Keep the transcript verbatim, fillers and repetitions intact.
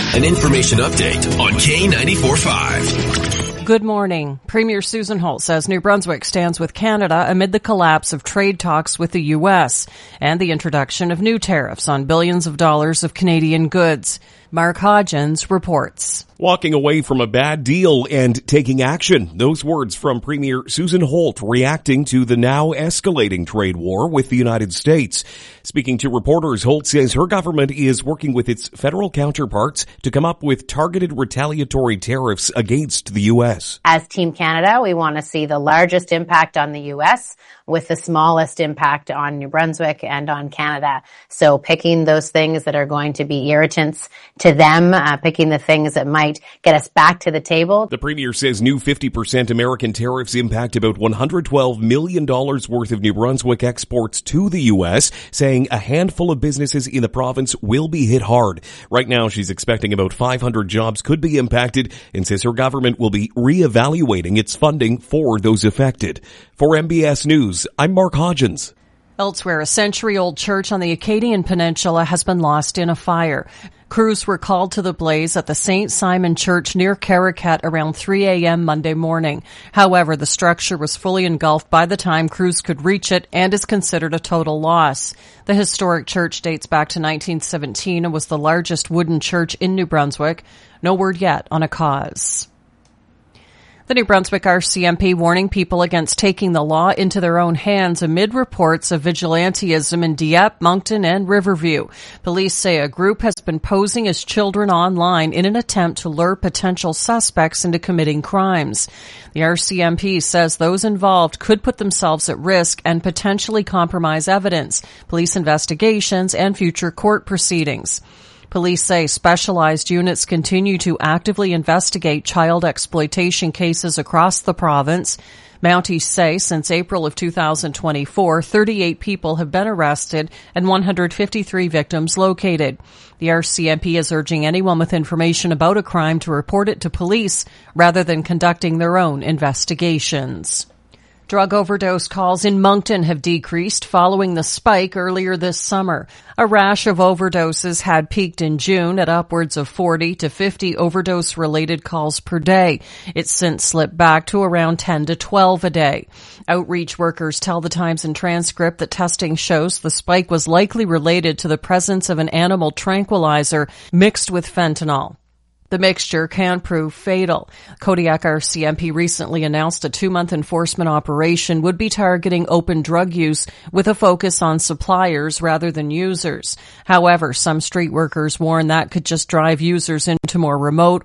An information update on K ninety-four point five. Good morning. Premier Susan Holt says New Brunswick stands with Canada amid the collapse of trade talks with the U S and the introduction of new tariffs on billions of dollars of Canadian goods. Mark Hodgins reports. Walking away from a bad deal and taking action. Those words from Premier Susan Holt reacting to the now escalating trade war with the United States. Speaking to reporters, Holt says her government is working with its federal counterparts to come up with targeted retaliatory tariffs against the U S. As Team Canada, we want to see the largest impact on the U S with the smallest impact on New Brunswick and on Canada. So picking those things that are going to be irritants to them, uh, picking the things that might get us back to the table. The Premier says new fifty percent American tariffs impact about one hundred twelve million dollars worth of New Brunswick exports to the U S, saying a handful of businesses in the province will be hit hard. Right now, she's expecting about five hundred jobs could be impacted and says her government will be reevaluating its funding for those affected. For M B S News, I'm Mark Hodgins. Elsewhere, a century-old church on the Acadian Peninsula has been lost in a fire. Crews were called to the blaze at the Saint Simon Church near Caracat around three a.m. Monday morning. However, the structure was fully engulfed by the time crews could reach it and is considered a total loss. The historic church dates back to nineteen seventeen and was the largest wooden church in New Brunswick. No word yet on a cause. The New Brunswick R C M P warning people against taking the law into their own hands amid reports of vigilantism in Dieppe, Moncton, and Riverview. Police say a group has been posing as children online in an attempt to lure potential suspects into committing crimes. The R C M P says those involved could put themselves at risk and potentially compromise evidence, police investigations, and future court proceedings. Police say specialized units continue to actively investigate child exploitation cases across the province. Mounties say since April of two thousand twenty-four, thirty-eight people have been arrested and one hundred fifty-three victims located. The R C M P is urging anyone with information about a crime to report it to police rather than conducting their own investigations. Drug overdose calls in Moncton have decreased following the spike earlier this summer. A rash of overdoses had peaked in June at upwards of forty to fifty overdose-related calls per day. It's since slipped back to around ten to twelve a day. Outreach workers tell the Times and Transcript that testing shows the spike was likely related to the presence of an animal tranquilizer mixed with fentanyl. The mixture can prove fatal. Kodiak R C M P recently announced a two-month enforcement operation would be targeting open drug use with a focus on suppliers rather than users. However, some street workers warn that could just drive users into more remote